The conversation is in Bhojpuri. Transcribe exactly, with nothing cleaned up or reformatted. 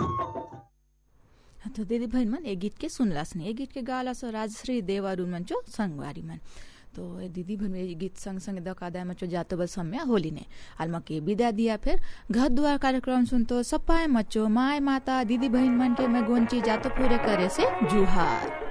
तो दीदी बहन मन ये गीत के सुनलास ने ये गीत के गाला सो राजश्री देवारुन मन चो संगवारी मन तो ये दीदी बहन ये गीत संग संग दकादा मचो जातो बल सम्या होली ने अलमा के विदा दिया फिर घर द्वार कार्यक्रम सुनतो सपाए मचो माय माता दीदी बहन मन के मैं गोंची जातो पूरे करे से जुहार।